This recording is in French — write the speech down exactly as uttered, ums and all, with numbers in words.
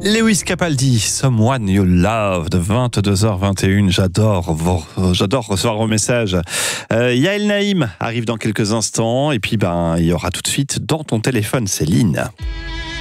Lewis Capaldi, Someone You Love, de vingt-deux heures vingt et une. J'adore, vos- j'adore recevoir vos messages. Euh, Yael Naïm arrive dans quelques instants. Et puis, ben, il y aura tout de suite dans ton téléphone Céline.